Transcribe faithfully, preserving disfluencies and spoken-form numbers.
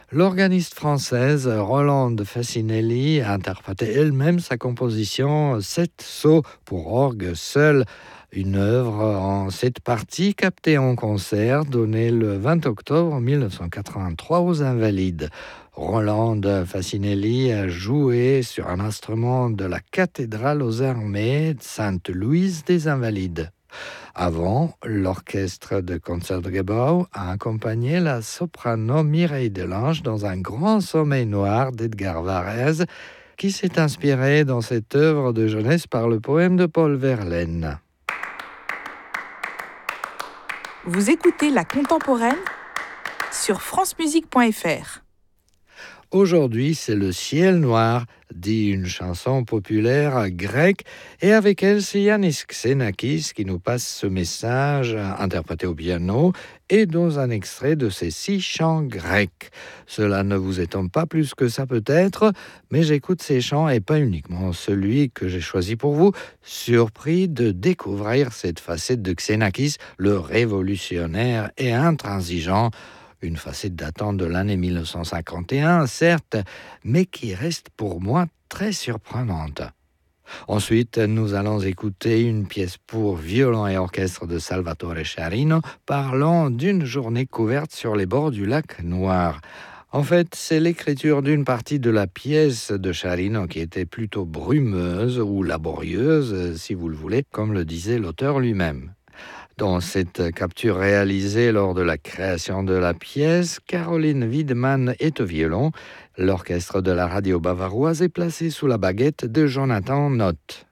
L'organiste française Rolande Facinelli a interprété elle-même sa composition Sept sauts pour orgue seul, une œuvre en sept parties captée en concert donné le vingt octobre mille neuf cent quatre-vingt-trois aux Invalides. Rolande Facinelli a joué sur un instrument de la cathédrale aux armées Sainte-Louise des Invalides. Avant, l'orchestre de Concertgebouw a accompagné la soprano Mireille Delange dans un grand sommeil noir d'Edgar Varèse, qui s'est inspiré dans cette œuvre de jeunesse par le poème de Paul Verlaine. Vous écoutez La Contemporaine sur france musique point f r. Aujourd'hui, c'est le ciel noir, dit une chanson populaire grecque, et avec elle, c'est Yannis Xenakis qui nous passe ce message, interprété au piano, et dans un extrait de ses six chants grecs. Cela ne vous étonne pas plus que ça peut-être, mais j'écoute ces chants et pas uniquement celui que j'ai choisi pour vous, surpris de découvrir cette facette de Xenakis, le révolutionnaire et intransigeant, une facette datant de l'année mille neuf cent cinquante et un, certes, mais qui reste pour moi très surprenante. Ensuite, nous allons écouter une pièce pour violon et orchestre de Salvatore Sciarrino parlant d'une journée couverte sur les bords du lac Noir. En fait, c'est l'écriture d'une partie de la pièce de Sciarrino qui était plutôt brumeuse ou laborieuse, si vous le voulez, comme le disait l'auteur lui-même. Dans cette capture réalisée lors de la création de la pièce, Caroline Wiedemann est au violon. L'orchestre de la radio bavaroise est placé sous la baguette de Jonathan Nott.